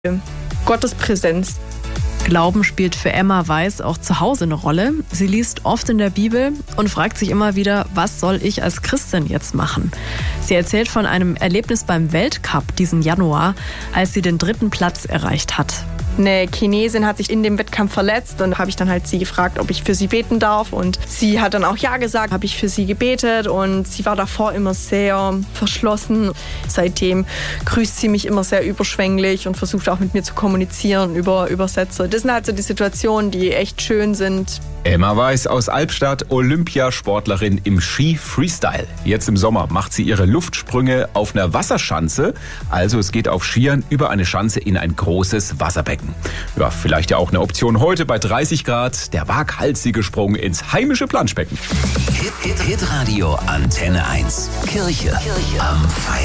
Gottes Präsenz. Glauben spielt für Emma Weiß auch zu Hause eine Rolle. Sie liest oft in der Bibel und fragt sich immer wieder, was soll ich als Christin jetzt machen? Sie erzählt von einem Erlebnis beim Weltcup diesen Januar, als sie den 3. Platz erreicht hat. Eine Chinesin hat sich in dem Wettkampf verletzt und habe ich dann halt sie gefragt, ob ich für sie beten darf. Und sie hat dann auch ja gesagt, habe ich für sie gebetet und sie war davor immer sehr verschlossen. Seitdem grüßt sie mich immer sehr überschwänglich und versucht auch mit mir zu kommunizieren über Übersetzer. Das sind halt so die Situationen, die echt schön sind. Emma Weiß aus Albstadt, Olympiasportlerin im Ski-Freestyle. Jetzt im Sommer macht sie ihre Luftsprünge auf einer Wasserschanze. Also es geht auf Skiern über eine Schanze in ein großes Wasserbecken. Ja, vielleicht ja auch eine Option heute bei 30 Grad. Der waghalsige Sprung ins heimische Planschbecken. Hitradio Antenne 1. Kirche am Feiern.